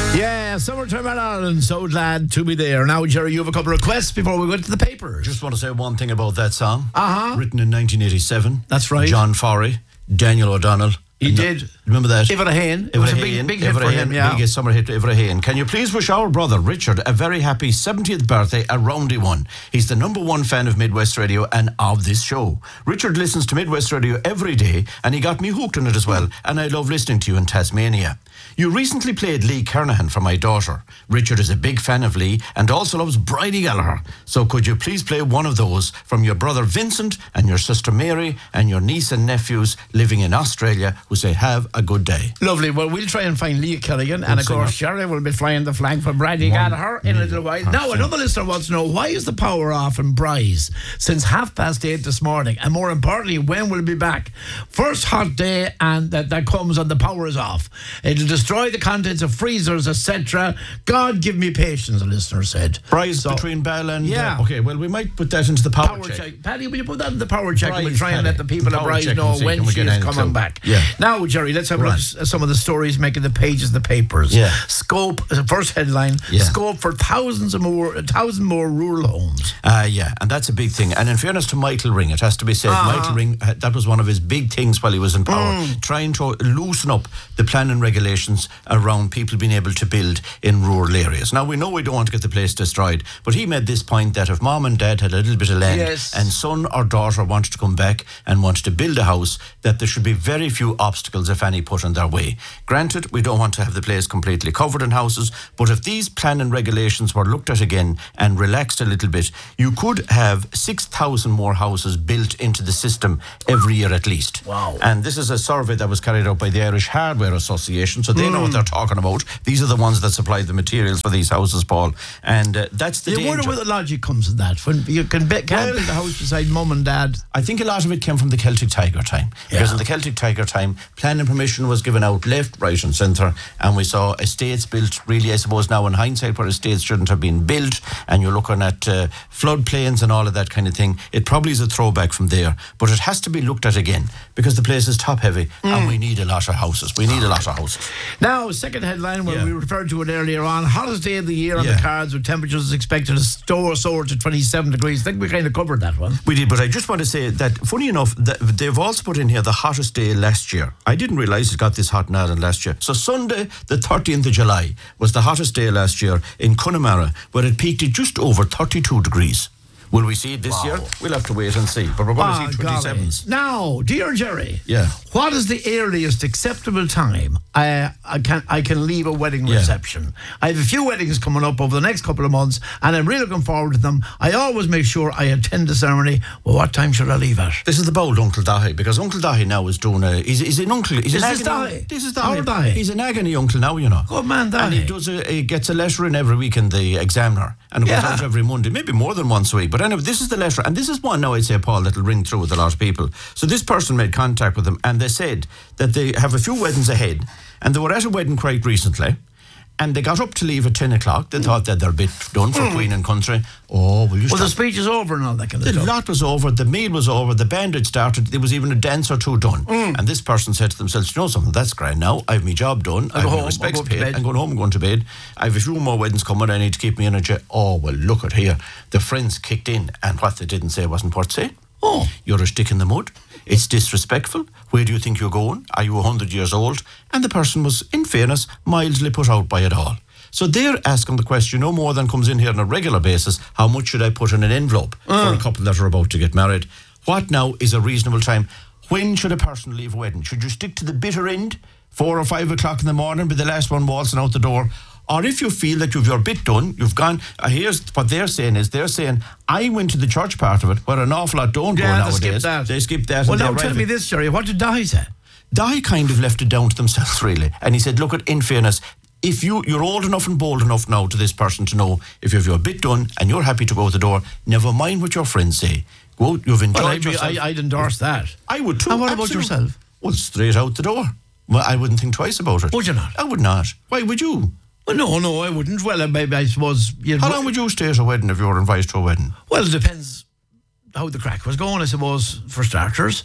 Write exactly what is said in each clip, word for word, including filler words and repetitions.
Yeah, summertime in Ireland, so glad to be there. Now, Jerry, you have a couple of requests before we go to the papers. Just want to say one thing about that song. Uh-huh. Written in nineteen eighty-seven. That's right. John Forey, Daniel O'Donnell. He did. No, remember that? Ivor Hain. It was a big, big hit for him, yeah. Biggest summer hit, Ivor Hain. Can you please wish our brother, Richard, a very happy seventieth birthday, a roundy one. He's the number one fan of Midwest Radio and of this show. Richard listens to Midwest Radio every day, and he got me hooked on it as well, and I love listening to you in Tasmania. You recently played Lee Kernahan for my daughter. Richard is a big fan of Lee and also loves Bridie Gallagher. So could you please play one of those from your brother Vincent and your sister Mary and your niece and nephews living in Australia who say have a good day. Lovely. Well, we'll try and find Lee Killigan, and of course Jerry will be flying the flag for Bridie Gallagher in a little while. Now, another listener wants to know, why is the power off in Bryce since half past eight this morning? And more importantly, when will it be back? First hot day and that, that comes and the power is off. It'll destroy the contents of freezers, et cetera. God give me patience, a listener said. Bryce So- between Bell and... Yeah. Uh, okay, well, we might put that into the power, Power check. check. Paddy, will you put that in the power check and we'll Bryce, try and let the Paddy. people of Power Bryce check know and see when can we she get is any coming clue. back. Yeah. Now, Jerry, let's have a look Right. at some of the stories making the pages of the papers. Yeah. Scope, the first headline, Yeah. scope for thousands of more, a thousand more rural homes. Uh, yeah, and that's a big thing. And in fairness to Michael Ring, it has to be said, Uh-huh. Michael Ring, uh, that was one of his big things while he was in power, Mm. trying to loosen up the planning regulations around people being able to build in rural areas. Now, we know we don't want to get the place destroyed, but he made this point that if mom and dad had a little bit of land Yes. and son or daughter wanted to come back and wanted to build a house, that there should be very few obstacles, if any, put in their way. Granted, we don't want to have the place completely covered in houses, but if these planning regulations were looked at again and relaxed a little bit, you could have six thousand more houses built into the system every year at least. Wow. And this is a survey that was carried out by the Irish Hardware Association, so they know what they're talking about. These are the ones that supply the materials for these houses, Paul. And uh, that's the You danger. wonder where the logic comes in that. When you can be, can't Well- build a house beside mum and dad. I think a lot of it came from the Celtic Tiger time. Because Yeah. in the Celtic Tiger time, planning permission was given out left, right and centre, and we saw estates built, really, I suppose now in hindsight, where estates shouldn't have been built, and you're looking at uh, floodplains and all of that kind of thing. It probably is a throwback from there, but it has to be looked at again, because the place is top heavy, and we need a lot of houses. We need a lot of houses. Now, second headline, where Yeah. we referred to it earlier on, hottest day of the year on Yeah. the cards with temperatures expected to soar, soar to twenty-seven degrees. I think we kind of covered that one. We did, but I just want to say that, funny enough, that they've also put in here the hottest day last year. I didn't realise it got this hot in Ireland last year. So Sunday, the thirteenth of July, was the hottest day last year in Connemara, where it peaked at just over thirty-two degrees. Will we see it this year? We'll have to wait and see. But we're going Ah, to see golly. twenty-sevens. Now, dear Jerry, Yeah. what is the earliest acceptable time I, I can I can leave a wedding Yeah. reception? I have a few weddings coming up over the next couple of months, and I'm really looking forward to them. I always make sure I attend the ceremony. Well, what time should I leave at? This is the bold Uncle Dahi, because Uncle Dahi now is doing a... He's, he's an uncle... He's Is an this agony- Dahi? This is Our Dahi. Dahi? He's an agony uncle now, you know. Good man, Dahi. And he does a, he gets a letter in every week in the Examiner, and it goes Yeah. out every Monday, maybe more than once a week. But anyway, this is the letter, and this is one now, I'd say, Paul, that'll ring through with a lot of people. So this person made contact with them, and they said that they have a few weddings ahead, and they were at a wedding quite recently, and they got up to leave at ten o'clock. They thought that they're a bit done for Queen and Country. Oh, will you Well, stop? the speech is over and all that kind of The stuff. lot was over, the meal was over, the band had started, there was even a dance or two done. And this person said to themselves, you know something, that's grand now, I have my job done, I have go my home, respects I'll go up to paid, bed. I'm going home, I'm going to bed, I have a few more weddings coming, I need to keep my energy. Oh, well, look at here. The friends kicked in, and what they didn't say wasn't worth saying. Oh. You're a stick in the mud. It's disrespectful. Where do you think you're going? Are you one hundred years old? And the person was, in fairness, mildly put out by it all. So they're asking the question, no more than comes in here on a regular basis, how much should I put in an envelope for a couple that are about to get married? What now is a reasonable time? When should a person leave a wedding? Should you stick to the bitter end? Four or five o'clock in the morning, be the last one waltzing out the door? Or if you feel that you've your bit done, you've gone, uh, here's what they're saying is, they're saying, I went to the church part of it, where an awful lot don't Yeah, go they nowadays. skip that. They skip that. Well, and now they tell arrive me at- this, Jerry. What did Dahi say? Dahi kind of left it down to themselves, really. And he said, look, at in fairness, if you, you're old enough and bold enough now to this person to know if you've your bit done and you're happy to go out the door, never mind what your friends say. Go out, you've enjoyed Well, I'd, be, yourself. I, I'd endorse that. I would too. And what about absolutely. yourself? Well, straight out the door. Well, I wouldn't think twice about it. Would you not? I would not. Why would you? Well, no, no, I wouldn't. Well, maybe I suppose... You'd How long would you stay at a wedding if you were invited to a wedding? Well, it depends how the crack was going, I suppose, for starters.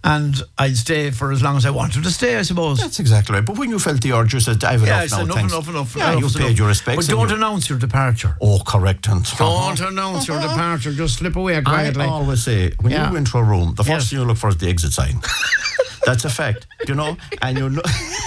and I'd stay for as long as I wanted to stay, I suppose. That's exactly right. But when you felt the urge, you said, I've Yeah, enough I said now, enough, thanks. enough, enough, Yeah, enough, you enough. paid your respects. But and don't you- announce your departure. Oh, correct. And Don't announce your departure. Just slip away quietly. I always say, when Yeah. you go into a room, the first Yes. thing you look for is the exit sign. That's a fact, you know? And you know.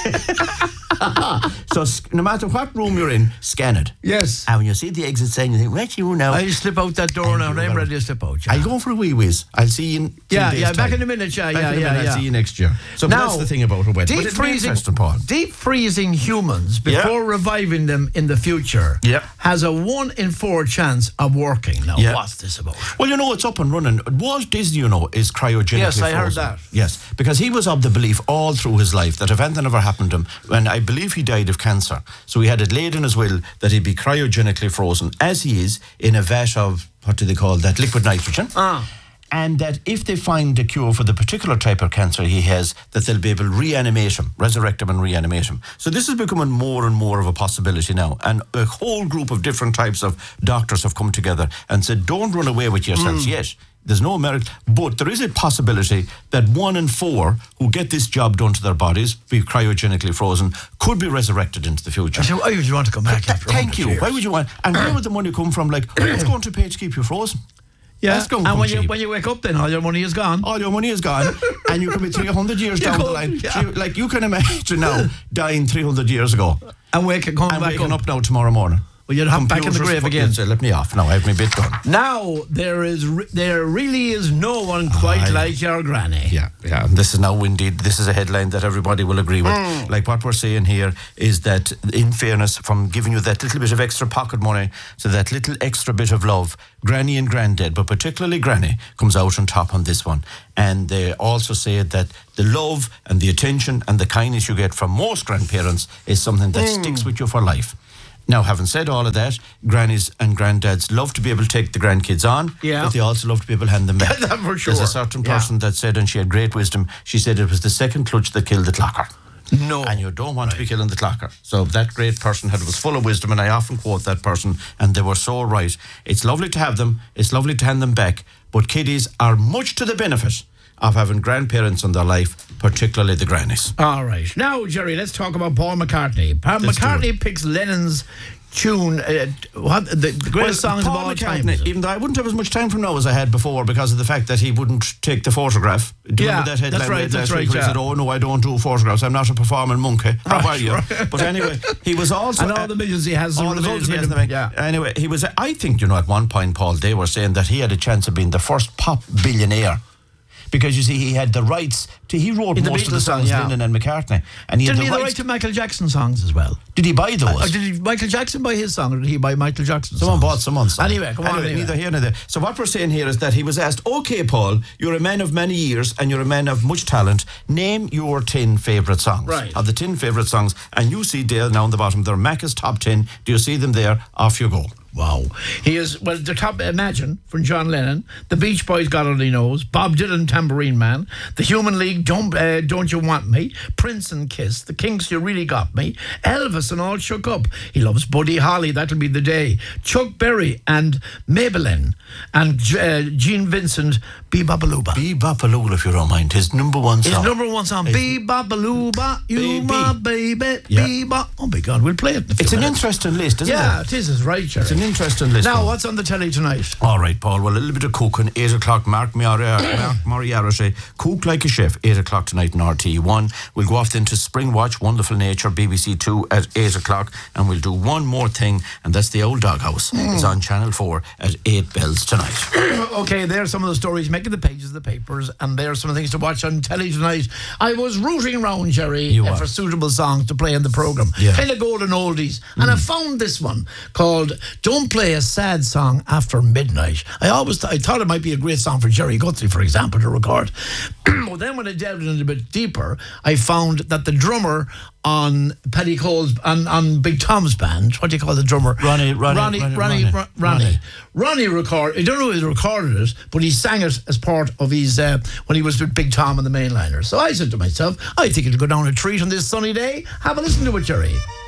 So, s- no matter what room you're in, scan it. Yes. And when you see the exit sign, you think, right, you now. I slip out that door now, you and I'm will. ready to slip out. Yeah. I'll go for a wee whiz. I'll see you in two Yeah, days' yeah, back time. in a minute, yeah, Back yeah, in a yeah, minute, yeah. I'll see you next year. So Now, that's the thing about a wedding. Deep But it'll be freezing, interesting, Paul. deep freezing humans before reviving them in the future Yeah. has a one in four chance of working. Now, Yeah. what's this about? Well, you know, it's up and running. Walt Disney, you know, is cryogenically Yes, I heard frozen. that. Yes, because he was of the belief all through his life that if anything ever happened to him, and I believe he died of cancer, so he had it laid in his will that he'd be cryogenically frozen, as he is, in a vat of, what do they call that, liquid nitrogen. Ah. And that if they find a cure for the particular type of cancer he has, that they'll be able to reanimate him, resurrect him and reanimate him. So this is becoming more and more of a possibility now. And a whole group of different types of doctors have come together and said, don't run away with yourselves yet. There's no merit, but there is a possibility that one in four who get this job done to their bodies, be cryogenically frozen, could be resurrected into the future. So why would you want to come back Th- after Thank you. one hundred Why years? would you want? And where would the money come from? Like, what's going to pay to keep you frozen? Yeah, That's going to and come when you cheap. when you wake up, then all your money is gone. All your money is gone, and you can be three hundred years You down the could, line. yeah. So you- like, you can imagine now dying three hundred years ago And wake coming and back waking up. up now tomorrow morning. Well, you'd hop back in the Computers grave put- again. you'd say, let me off now. I have my bit done. Now there is re- there really is no one quite Aye. like your granny. Yeah, yeah. And this is now indeed, this is a headline that everybody will agree with. Mm. Like what we're saying here is that, in fairness, from giving you that little bit of extra pocket money to that little extra bit of love, Granny and Granddad, but particularly Granny, comes out on top on this one. And they also say that the love and the attention and the kindness you get from most grandparents is something that Mm. sticks with you for life. Now, having said all of that, grannies and granddads love to be able to take the grandkids on, Yeah. but they also love to be able to hand them back. That for sure. There's a certain Yeah. person that said, and she had great wisdom, she said it was the second clutch that killed the clocker. No. And you don't want to be killing the clocker. So that great person had was full of wisdom, and I often quote that person, and they were so right. It's lovely to have them, it's lovely to hand them back, but kiddies are much to the benefit of having grandparents in their life, particularly the grannies. All right. Now, Jerry, let's talk about Paul McCartney. Paul Let's do McCartney picks Lennon's tune, uh, what the, the greatest songs of Paul all time. McCartney, is it? even though I wouldn't have as much time from now as I had before because of the fact that he wouldn't take the photograph. Do you Yeah, remember that headline? that's right, last that's week right, where he yeah. said, oh, no, I don't do photographs. I'm not a performing monkey. How Right, are you? right. But anyway, he was also... And all the millions he has as a all the result millions of he has it. in the bank. Yeah. Anyway, he was... I think, you know, at one point, Paul, they were saying that he had a chance of being the first pop billionaire. Because, you see, he had the rights to... He wrote In the most of the Beatles songs, song, yeah. Lennon and McCartney. And he Didn't had he the have the right rights... to Michael Jackson songs as well? Did he buy those? Or did he, Michael Jackson buy his song, or did he buy Michael Jackson's Someone songs? bought someone's song. Anyway, come on. Anyway, Anyway. neither here nor there. So what we're saying here is that he was asked, okay, Paul, you're a man of many years and you're a man of much talent. Name your ten favourite songs. Right. Of the ten favourite songs. And you see there now on the bottom, they're Macca's top ten. Do you see them there? Off you go. Wow. He is, well, the top, Imagine, from John Lennon, the Beach Boys, God Only Knows, Bob Dylan, Tambourine Man, the Human League, Don't uh, Don't You Want Me, Prince and Kiss, the Kinks, You Really Got Me, Elvis and All Shook Up. He loves Buddy Holly, That'll Be the Day, Chuck Berry and Maybelline, and uh, Gene Vincent, Bebop-a-Looba. Bebop-a-Looba, if you don't mind. His number one His song. number one song, His- Bebop-a-Looba, You Baby. My Baby, Yeah. Bebop. Oh my God, we'll play it in a few It's an minutes. interesting list, isn't Yeah, it? it is, it's right, Jerry. It's an interesting list. Now, Paul. what's on the telly tonight? All right, Paul. Well, a little bit of cooking. Eight o'clock. Mark Moriarty, Mark Moriarty, Cook Like a Chef. Eight o'clock tonight on R T E one. We'll go off then to Spring Watch, Wonderful Nature, B B C Two at eight o'clock, and we'll do one more thing, and that's the Old Doghouse. It's on Channel Four at eight bells tonight. Okay, there's some of the stories making the pages of the papers, and there's some of the things to watch on telly tonight. I was rooting around, Jerry, You uh, are. for suitable songs to play in the programme. Yeah. Kind of golden oldies. And I found this one called Don't Play a Sad Song After Midnight. I always th- I thought it might be a great song for Jerry Guthrie, for example, to record. Well, then when I delved in a bit deeper, I found that the drummer on Paddy Cole's, on, on Big Tom's band, what do you call the drummer? Ronnie- Ronnie- Ronnie, Ronnie- Ronnie, Ronnie. Ronnie. Ronnie. Ronnie record. I don't know if he recorded it, but he sang it as part of his uh, when he was with Big Tom and the Mainliners. So I said to myself, I think it'll go down a treat on this sunny day. Have a listen to it, Jerry.